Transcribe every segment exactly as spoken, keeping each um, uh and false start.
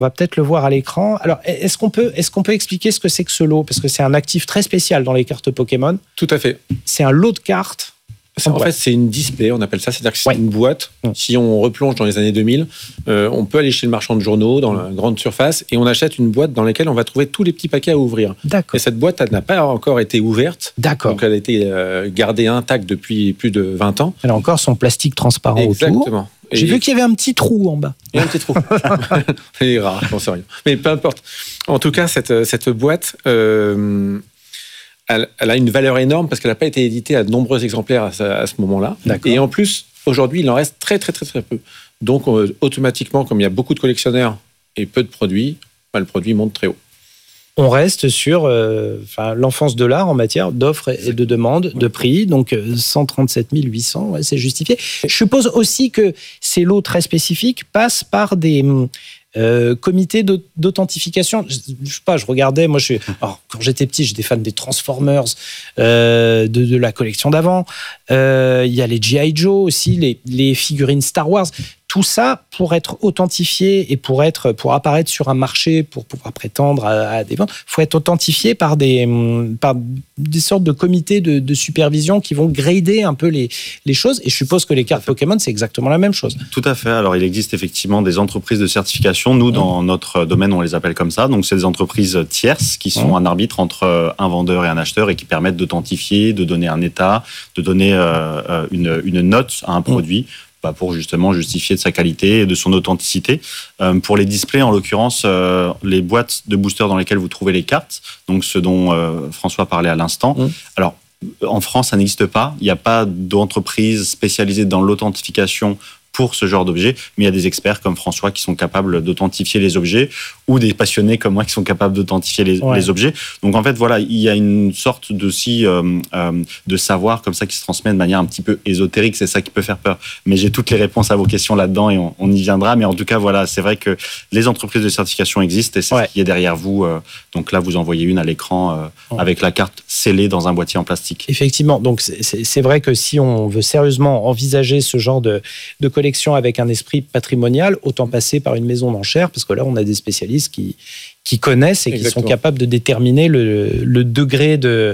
On va peut-être le voir à l'écran. Alors, est-ce qu'on peut, est-ce qu'on peut expliquer ce que c'est que ce lot ? Parce que c'est un actif très spécial dans les cartes Pokémon. Tout à fait. C'est un lot de cartes. C'est, en fait, c'est une display, on appelle ça. C'est-à-dire que c'est ouais. une boîte. Mmh. Si on replonge dans les années deux mille, euh, on peut aller chez le marchand de journaux, dans la grande surface, et on achète une boîte dans laquelle on va trouver tous les petits paquets à ouvrir. D'accord. Et cette boîte, elle n'a pas encore été ouverte. D'accord. Donc, elle a été euh, gardée intacte depuis plus de vingt ans. Elle a encore son plastique transparent Exactement. autour. Exactement. J'ai vu qu'il y avait un petit trou en bas. Il y a un petit trou. C'est rare, j'en sais rien. Mais peu importe. En tout cas, cette, cette boîte, euh, elle, elle a une valeur énorme parce qu'elle n'a pas été éditée à de nombreux exemplaires à ce, à ce moment-là. D'accord. Et en plus, aujourd'hui, il en reste très, très, très, très peu. Donc, euh, automatiquement, comme il y a beaucoup de collectionneurs et peu de produits, bah, le produit monte très haut. On reste sur euh, l'enfance de l'art en matière d'offres et de demandes, de prix. Donc, cent trente-sept mille huit cents, ouais, c'est justifié. Je suppose aussi que ces lots très spécifiques passent par des euh, comités d'authentification. Je, je sais pas, je regardais, moi, je suis, alors, quand j'étais petit, j'étais fan des Transformers, euh, de, de la collection d'avant. Euh, il y a les G I. Joe aussi, les, les figurines Star Wars. Tout ça, pour être authentifié et pour, être, pour apparaître sur un marché, pour pouvoir prétendre à, à des ventes, il faut être authentifié par des, par des sortes de comités de, de supervision qui vont grader un peu les, les choses. Et je suppose que les cartes Pokémon, c'est exactement la même chose. Tout à fait. Alors, il existe effectivement des entreprises de certification. Nous, dans mmh. notre domaine, on les appelle comme ça. Donc, c'est des entreprises tierces qui sont mmh. un arbitre entre un vendeur et un acheteur et qui permettent d'authentifier, de donner un état, de donner euh, une, une note à un produit. Mmh. pour justement justifier de sa qualité et de son authenticité. Euh, pour les displays, en l'occurrence, euh, les boîtes de boosters dans lesquelles vous trouvez les cartes, donc ce dont euh, François parlait à l'instant. Mmh. Alors, en France, ça n'existe pas. Il n'y a pas d'entreprise spécialisée dans l'authentification pour ce genre d'objet, mais il y a des experts comme François qui sont capables d'authentifier les objets ou des passionnés comme moi qui sont capables d'authentifier les, ouais. les objets. Donc en fait, voilà, il y a une sorte de, si, euh, euh, de savoir comme ça qui se transmet de manière un petit peu ésotérique, c'est ça qui peut faire peur. Mais j'ai toutes les réponses à vos questions là-dedans et on, on y viendra. Mais en tout cas, voilà, c'est vrai que les entreprises de certification existent et c'est ouais. ce qui est derrière vous. Euh, donc là, vous en voyez une à l'écran euh, ouais. avec la carte scellée dans un boîtier en plastique. Effectivement, donc c'est, c'est, c'est vrai que si on veut sérieusement envisager ce genre de, de collection avec un esprit patrimonial, autant passer par une maison d'enchères, parce que là, on a des spécialistes qui, qui connaissent et Exactement. Qui sont capables de déterminer le, le degré de,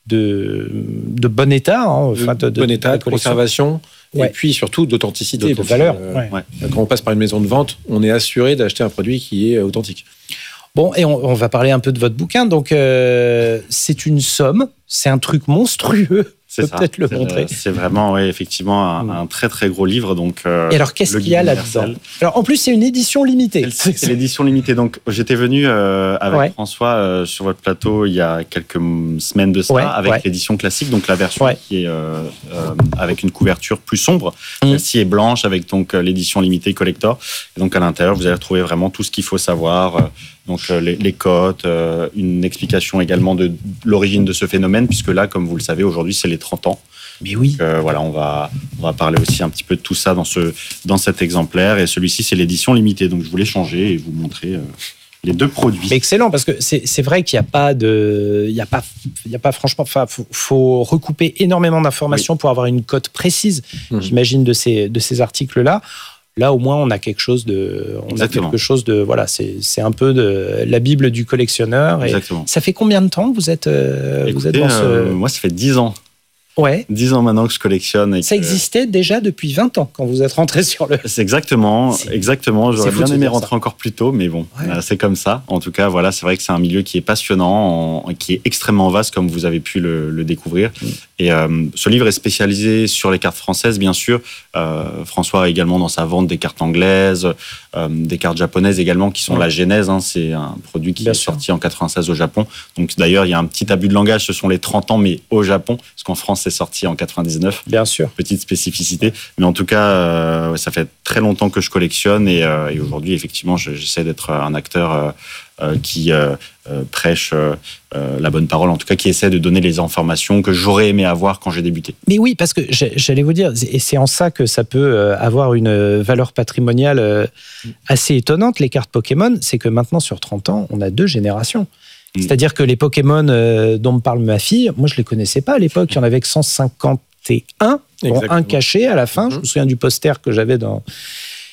de, de bon état. Hein, enfin, de, de bon état, de, de conservation, ouais. et puis surtout d'authenticité. De valeur. Euh, ouais. Ouais. Quand on passe par une maison de vente, on est assuré d'acheter un produit qui est authentique. Bon, et on, on va parler un peu de votre bouquin. Donc, euh, c'est une somme, c'est un truc monstrueux. C'est ça. Peut-être le c'est, montrer. C'est vraiment, oui, effectivement, un, un très très gros livre. Donc, euh, et alors, qu'est-ce qu'il y a là-dedans ? Alors, en plus, c'est une édition limitée. C'est, c'est l'édition limitée. Donc, j'étais venu euh, avec ouais. François euh, sur votre plateau il y a quelques semaines de ça, ouais, avec ouais. l'édition classique, donc la version ouais. qui est euh, euh, avec une couverture plus sombre. Mmh. Celle-ci est blanche avec donc l'édition limitée collector. Et donc, à l'intérieur, vous allez retrouver vraiment tout ce qu'il faut savoir. Euh, Donc euh, les, les cotes, euh, une explication également de l'origine de ce phénomène, puisque là, comme vous le savez, aujourd'hui, c'est les trente ans. Mais oui. Donc, euh, voilà, on va, on va parler aussi un petit peu de tout ça dans, ce, dans cet exemplaire. Et celui-ci, c'est l'édition limitée. Donc je voulais changer et vous montrer euh, les deux produits. Mais excellent, parce que c'est, c'est vrai qu'il n'y a pas de... Il n'y a pas, il n'y a pas franchement... Enfin, faut, faut recouper énormément d'informations oui. pour avoir une cote précise, mmh. j'imagine, de ces, de ces articles-là. Là, au moins, on a quelque chose de, on Exactement. a quelque chose de, voilà, c'est, c'est un peu de la Bible du collectionneur. Et Exactement. Ça fait combien de temps que vous êtes, euh, Écoutez, vous êtes dans ce... euh, moi, ça fait dix ans. Ouais. dix ans maintenant que je collectionne. Et ça que... existait déjà depuis vingt ans quand vous êtes rentré sur le... C'est exactement, c'est... exactement. J'aurais c'est bien aimé rentrer ça. encore plus tôt, mais bon, ouais. euh, c'est comme ça. En tout cas, voilà, c'est vrai que c'est un milieu qui est passionnant, en... qui est extrêmement vaste, comme vous avez pu le, le découvrir. Mm. Et euh, ce livre est spécialisé sur les cartes françaises, bien sûr. Euh, François a également dans sa vente des cartes anglaises, euh, des cartes japonaises également, qui sont ouais. la genèse. Hein, c'est un produit qui bien est sûr. sorti en quatre-vingt-seize au Japon. Donc d'ailleurs, il y a un petit abus de langage, ce sont les trente ans, mais au Japon, parce qu'en France, c'est sorti en quatre-vingt-dix-neuf. Bien sûr. Petite spécificité. Mais en tout cas, euh, ça fait très longtemps que je collectionne et, euh, et aujourd'hui, effectivement, je, j'essaie d'être un acteur euh, euh, qui euh, euh, prêche euh, euh, la bonne parole, en tout cas qui essaie de donner les informations que j'aurais aimé avoir quand j'ai débuté. Mais oui, parce que j'allais vous dire, et c'est en ça que ça peut avoir une valeur patrimoniale assez étonnante, les cartes Pokémon, c'est que maintenant, sur trente ans, on a deux générations. C'est-à-dire que les Pokémon euh, dont me parle ma fille, moi je les connaissais pas à l'époque. Il y en avait que cent cinquante et un, dont un caché à la fin. Mmh. Je me souviens du poster que j'avais dans.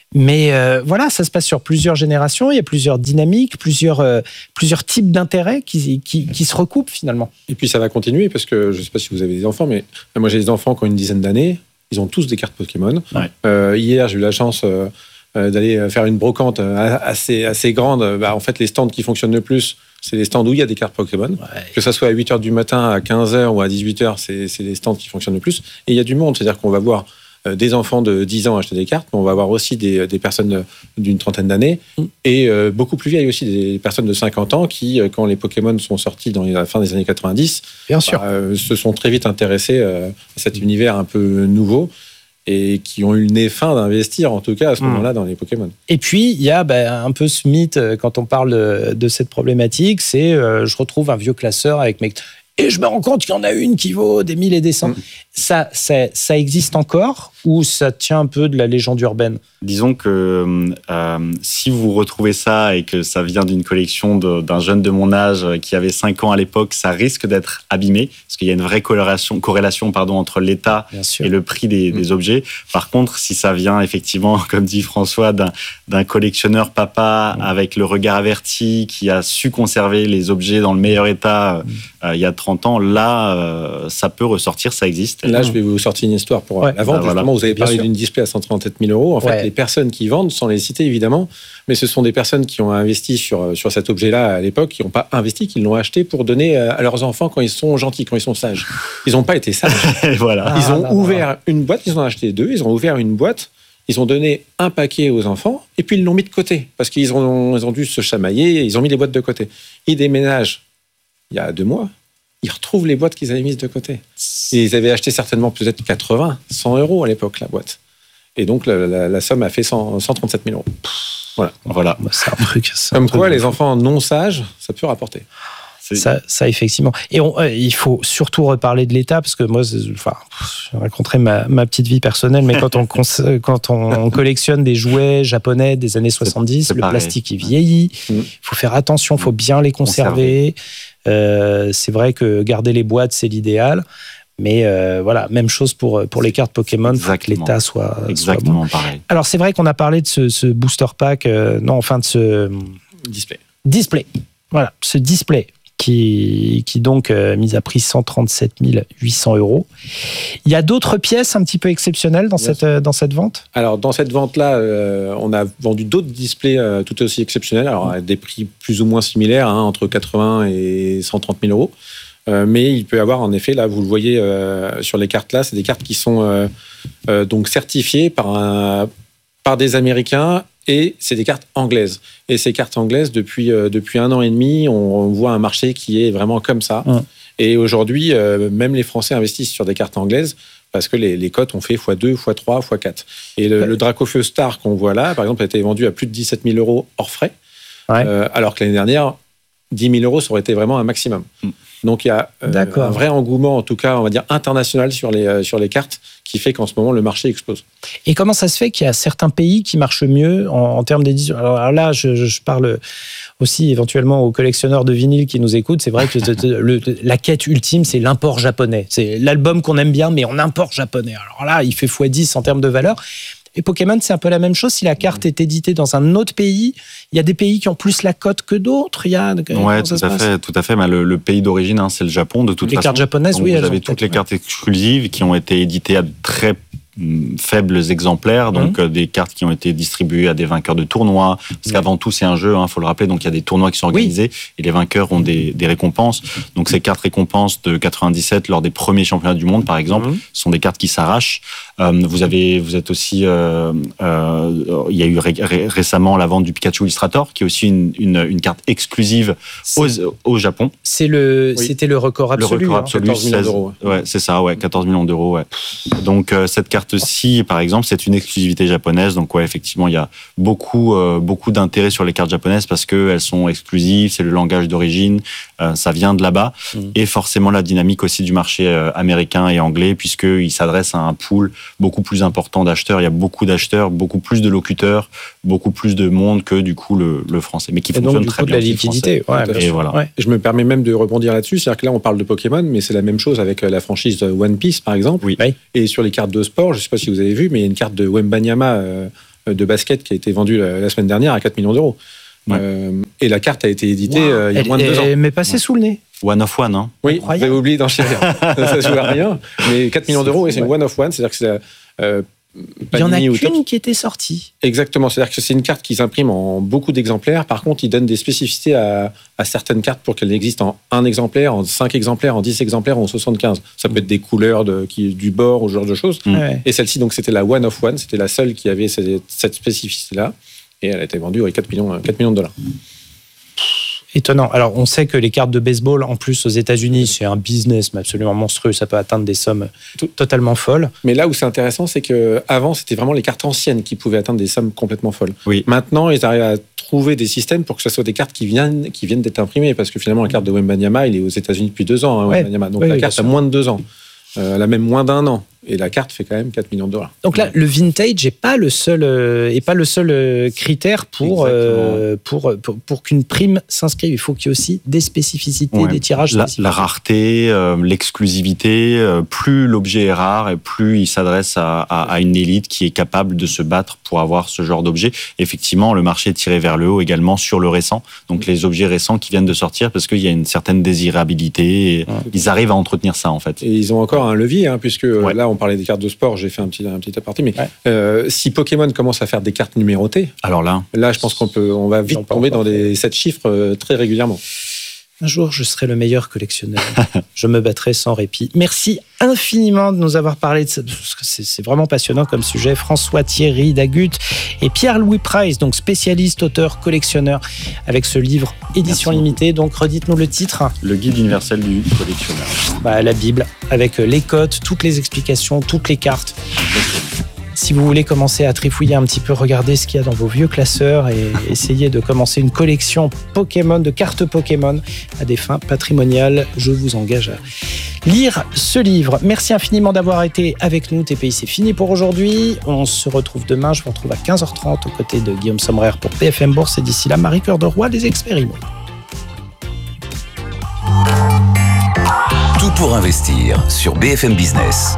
Mais euh, voilà, ça se passe sur plusieurs générations, il y a plusieurs dynamiques, plusieurs, euh, plusieurs types d'intérêts qui, qui, qui se recoupent finalement. Et puis ça va continuer parce que je ne sais pas si vous avez des enfants, mais moi j'ai des enfants qui ont une dizaine d'années, ils ont tous des cartes Pokémon. Ouais. Euh, hier, j'ai eu la chance euh, d'aller faire une brocante assez, assez grande. Bah, en fait, les stands qui fonctionnent le plus, c'est les stands où il y a des cartes Pokémon. Ouais. Que ça soit à huit heures du matin, à quinze heures ou à dix-huit heures, c'est, c'est les stands qui fonctionnent le plus. Et il y a du monde, c'est-à-dire qu'on va voir des enfants de dix ans acheter des cartes, mais on va avoir aussi des, des personnes d'une trentaine d'années mmh. et euh, beaucoup plus vieilles aussi, des personnes de cinquante ans qui, quand les Pokémon sont sortis dans la fin des années quatre-vingt-dix, Bien sûr. Bah, euh, se sont très vite intéressés euh, à cet univers un peu nouveau et qui ont eu le nez fin d'investir, en tout cas à ce mmh. moment-là, dans les Pokémon. Et puis, il y a bah, un peu ce mythe, quand on parle de, de cette problématique, c'est euh, je retrouve un vieux classeur avec mes... Et je me rends compte qu'il y en a une qui vaut des mille et des cents. Mmh. Ça, ça, ça existe encore ou ça tient un peu de la légende urbaine ? Disons que euh, si vous retrouvez ça et que ça vient d'une collection de, d'un jeune de mon âge qui avait cinq ans à l'époque, ça risque d'être abîmé parce qu'il y a une vraie corrélation, corrélation pardon, entre l'état et le prix des, mmh. des objets. Par contre, si ça vient effectivement, comme dit François, d'un, d'un collectionneur papa mmh. avec le regard averti qui a su conserver les objets dans le meilleur état mmh. euh, il y a trente ans, là, euh, ça peut ressortir, ça existe. Là, je vais vous sortir une histoire pour ouais. la vente. Ah, voilà. Vous avez parlé d'une display à cent trente-sept mille euros. En fait, ouais. les personnes qui vendent, sans les citer évidemment, mais ce sont des personnes qui ont investi sur, sur cet objet-là à l'époque, qui n'ont pas investi, qui l'ont acheté pour donner à leurs enfants quand ils sont gentils, quand ils sont sages. Ils n'ont pas été sages. Voilà. Ils ont ah, ouvert là. une boîte, ils en ont acheté deux, ils ont ouvert une boîte, ils ont donné un paquet aux enfants et puis ils l'ont mis de côté parce qu'ils ont, ils ont dû se chamailler et ils ont mis les boîtes de côté. Ils déménagent il y a deux mois. Ils retrouvent les boîtes qu'ils avaient mises de côté. Et ils avaient acheté certainement peut-être quatre-vingts, cent euros à l'époque, la boîte. Et donc, la, la, la somme a fait cent, cent trente-sept mille euros. Voilà. voilà. Bah, c'est un truc. C'est Comme un quoi, truc les enfants non sages, ça peut rapporter. Ça, ça, effectivement. Et on, euh, il faut surtout reparler de l'État, parce que moi, enfin, je raconterai ma, ma petite vie personnelle, mais quand on, quand on collectionne des jouets japonais des années soixante-dix, c'est, c'est le pareil. Plastique il vieillit, il mmh. faut faire attention, il faut bien les conserver. Euh, c'est vrai que garder les boîtes, c'est l'idéal. Mais euh, voilà, même chose pour, pour les cartes Pokémon, il faut que l'État soit, exactement soit bon. pareil. Alors, c'est vrai qu'on a parlé de ce, ce booster pack, euh, non, enfin de ce... Display. Display. Voilà, ce display. Qui, qui donc euh, mis à prix cent trente-sept mille huit cents euros. Il y a d'autres pièces un petit peu exceptionnelles dans, cette, euh, dans cette vente ? Alors, dans cette vente-là, euh, on a vendu d'autres displays euh, tout aussi exceptionnels, alors à des prix plus ou moins similaires, hein, entre quatre-vingts et cent trente mille euros. Euh, mais il peut y avoir, en effet, là, vous le voyez euh, sur les cartes là, c'est des cartes qui sont euh, euh, donc certifiées par, un, par des Américains. Et c'est des cartes anglaises. Et ces cartes anglaises, depuis, euh, depuis un an et demi, on, on voit un marché qui est vraiment comme ça. Mmh. Et aujourd'hui, euh, même les Français investissent sur des cartes anglaises parce que les, les cotes ont fait fois deux, fois trois, fois quatre. Et le, ouais. le Dracofeu Star qu'on voit là, par exemple, a été vendu à plus de dix-sept mille euros hors frais. Ouais. Euh, alors que l'année dernière, dix mille euros, ça aurait été vraiment un maximum. Mmh. Donc il y a euh, un vrai engouement, en tout cas, on va dire international sur les, euh, sur les cartes, qui fait qu'en ce moment, le marché explose. Et comment ça se fait qu'il y a certains pays qui marchent mieux en, en termes d'édition ? Alors là, je, je parle aussi éventuellement aux collectionneurs de vinyle qui nous écoutent. C'est vrai que le, la quête ultime, c'est l'import japonais. C'est l'album qu'on aime bien, mais en import japonais. Alors là, il fait fois dix en termes de valeur. Et Pokémon, c'est un peu la même chose. Si la carte est éditée dans un autre pays, il y a des pays qui ont plus la cote que d'autres. Il y a. Ouais, tout à fait, tout à fait. Mais le, le pays d'origine, hein, c'est le Japon, de toute les façon. Les cartes japonaises, donc, oui. Vous avez toutes les cartes exclusives qui ont été éditées à très faibles exemplaires, donc mmh. euh, des cartes qui ont été distribuées à des vainqueurs de tournois, parce qu'avant tout c'est un jeu, il hein, faut le rappeler, donc il y a des tournois qui sont organisés, oui. et les vainqueurs ont des, des récompenses, donc ces cartes récompenses de quatre-vingt-dix-sept lors des premiers championnats du monde par exemple, mmh. sont des cartes qui s'arrachent. Euh, vous avez, vous êtes aussi, euh, euh, il y a eu ré- ré- récemment la vente du Pikachu Illustrator, qui est aussi une, une, une carte exclusive au, au Japon. C'est le, oui. C'était le record absolu. Le record absolu, quatorze millions d'euros. Ouais, c'est ça, ouais, quatorze millions d'euros, ouais. Donc euh, cette carte ci, par exemple, c'est une exclusivité japonaise. Donc, ouais, effectivement, il y a beaucoup, euh, beaucoup d'intérêt sur les cartes japonaises parce qu'elles sont exclusives, c'est le langage d'origine, euh, ça vient de là-bas. Mmh. Et forcément, la dynamique aussi du marché euh, américain et anglais, puisqu'il s'adresse à un pool beaucoup plus important d'acheteurs. Il y a beaucoup d'acheteurs, beaucoup plus de locuteurs, beaucoup plus de monde que, du coup, le, le français. Mais qui et fonctionne donc, du très coup, bien. De la liquidité. Ouais, et voilà. Ouais. Je me permets même de rebondir là-dessus. C'est-à-dire que là, on parle de Pokémon, mais c'est la même chose avec la franchise One Piece, par exemple. Oui. Et sur les cartes de sport, je ne sais pas si vous avez vu, mais il y a une carte de Wembanyama euh, de basket qui a été vendu la, la semaine dernière à quatre millions d'euros. Ouais. Euh, et la carte a été éditée wow. euh, il y a elle, moins de deux elle, ans. Mais passée ouais. sous le nez. One of one, hein. Oui, vous avez oublié d'enchérir. Ça joue à rien. Mais quatre millions d'euros, et c'est ouais. une one of one, c'est-à-dire que c'est la, euh, il y en a qu'une qui était sortie. Exactement, c'est-à-dire que c'est une carte qui s'imprime en beaucoup d'exemplaires. Par contre, ils donnent des spécificités à, à certaines cartes pour qu'elles existent en un exemplaire, en cinq exemplaires, en dix exemplaires, en soixante-quinze. Ça peut être des couleurs de, qui, du bord ou ce genre de choses. Mmh. Ouais. Et celle-ci, donc, c'était la one of one, c'était la seule qui avait cette, cette spécificité-là. Et elle a été vendue à quatre millions de dollars. Étonnant. Alors, on sait que les cartes de baseball, en plus, aux États-Unis, c'est un business mais absolument monstrueux. Ça peut atteindre des sommes Tout. totalement folles. Mais là où c'est intéressant, c'est qu'avant, c'était vraiment les cartes anciennes qui pouvaient atteindre des sommes complètement folles. Oui. Maintenant, ils arrivent à trouver des systèmes pour que ce soit des cartes qui viennent, qui viennent d'être imprimées. Parce que finalement, la carte de Wembanyama, il est aux États-Unis depuis deux ans. Hein, ouais. Wembanyama. Donc, oui, la oui, carte a moins de deux ans. Euh, elle a même moins d'un an. Et la carte fait quand même quatre millions de dollars. Donc là, le vintage n'est pas le seul, euh, est pas le seul euh, critère pour, euh, pour, pour, pour qu'une prime s'inscrive. Il faut qu'il y ait aussi des spécificités, ouais. des tirages la, spécifiques. La rareté, euh, l'exclusivité, euh, plus l'objet est rare et plus il s'adresse à, à, à une élite qui est capable de se battre pour avoir ce genre d'objet. Effectivement, le marché est tiré vers le haut également sur le récent. Donc les objets récents qui viennent de sortir parce qu'il y a une certaine désirabilité. Et ouais. Ils arrivent à entretenir ça en fait. Et ils ont encore un levier, hein, puisque ouais. là, on parlait des cartes de sport, j'ai fait un petit, un petit aparté, mais ouais. euh, si Pokémon commence à faire des cartes numérotées, alors là, là je pense qu'on peut, on va vite tomber dans les sept chiffres euh, très régulièrement. Un jour, je serai le meilleur collectionneur. Je me battrai sans répit. Merci infiniment de nous avoir parlé de ça. C'est, c'est vraiment passionnant comme sujet. François Thierry Dagut et Pierre-Louis Price, donc spécialiste, auteur, collectionneur, avec ce livre édition Merci. limitée. Donc, redites-nous le titre. Le guide universel du collectionneur. Bah, la Bible, avec les codes, toutes les explications, toutes les cartes. Si vous voulez commencer à trifouiller un petit peu, regardez ce qu'il y a dans vos vieux classeurs et essayez de commencer une collection Pokémon, de cartes Pokémon à des fins patrimoniales. Je vous engage à lire ce livre. Merci infiniment d'avoir été avec nous. T P I, c'est fini pour aujourd'hui. On se retrouve demain. Je vous retrouve à quinze heures trente aux côtés de Guillaume Sommerer pour B F M Bourse. Et d'ici là, Marie-Cœur de Roy, les experts immo. Tout pour investir sur B F M Business.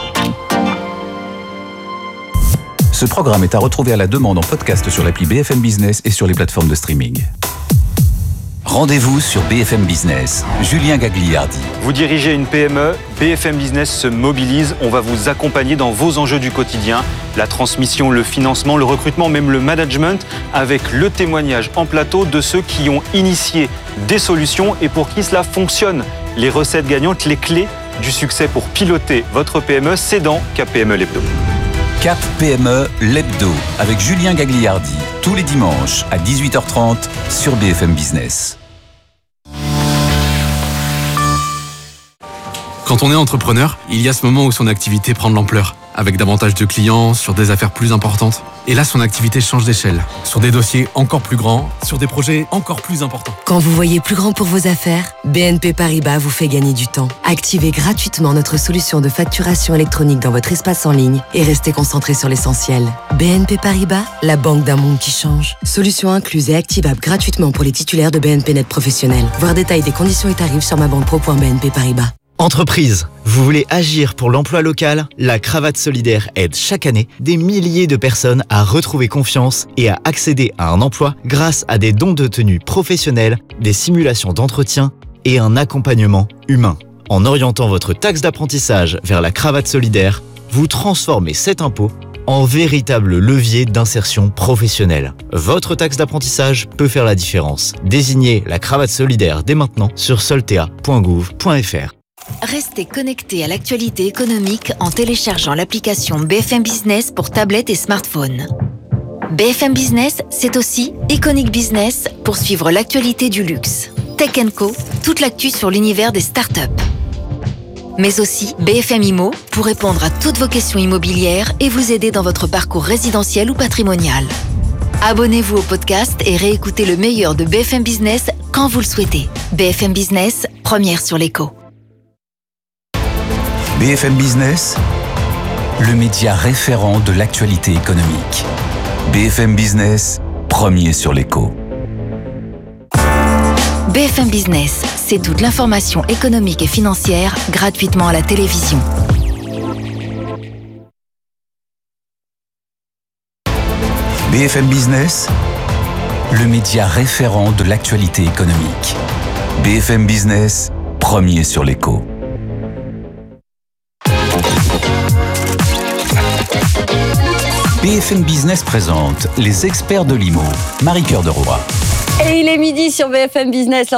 Ce programme est à retrouver à la demande en podcast sur l'appli B F M Business et sur les plateformes de streaming. Rendez-vous sur B F M Business. Julien Gagliardi. Vous dirigez une P M E, B F M Business se mobilise. On va vous accompagner dans vos enjeux du quotidien. La transmission, le financement, le recrutement, même le management, avec le témoignage en plateau de ceux qui ont initié des solutions et pour qui cela fonctionne. Les recettes gagnantes, les clés du succès pour piloter votre P M E, c'est dans Cap P M E l'Hebdo. Cap P M E l'Hebdo avec Julien Gagliardi, tous les dimanches à dix-huit heures trente sur B F M Business. Quand on est entrepreneur, il y a ce moment où son activité prend de l'ampleur, avec davantage de clients, sur des affaires plus importantes. Et là, son activité change d'échelle, sur des dossiers encore plus grands, sur des projets encore plus importants. Quand vous voyez plus grand pour vos affaires, B N P Paribas vous fait gagner du temps. Activez gratuitement notre solution de facturation électronique dans votre espace en ligne et restez concentré sur l'essentiel. B N P Paribas, la banque d'un monde qui change. Solution incluse et activable gratuitement pour les titulaires de B N P Net Professionnel. Voir détail des conditions et tarifs sur ma banque pro point b n p paribas. Entreprise, vous voulez agir pour l'emploi local ? La Cravate Solidaire aide chaque année des milliers de personnes à retrouver confiance et à accéder à un emploi grâce à des dons de tenue professionnels, des simulations d'entretien et un accompagnement humain. En orientant votre taxe d'apprentissage vers la Cravate Solidaire, vous transformez cet impôt en véritable levier d'insertion professionnelle. Votre taxe d'apprentissage peut faire la différence. Désignez la Cravate Solidaire dès maintenant sur soltea point gouv point f r. Restez connectés à l'actualité économique en téléchargeant l'application B F M Business pour tablette et smartphone. B F M Business, c'est aussi Iconic Business pour suivre l'actualité du luxe. Tech and Co, toute l'actu sur l'univers des startups. Mais aussi B F M Immo pour répondre à toutes vos questions immobilières et vous aider dans votre parcours résidentiel ou patrimonial. Abonnez-vous au podcast et réécoutez le meilleur de B F M Business quand vous le souhaitez. B F M Business, première sur l'écho. B F M Business, le média référent de l'actualité économique. B F M Business, premier sur l'écho. B F M Business, c'est toute l'information économique et financière gratuitement à la télévision. B F M Business, le média référent de l'actualité économique. B F M Business, premier sur l'écho. B F M Business présente les experts de l'I M O. Marie-Cœur de Roy. Et il est midi sur B F M Business.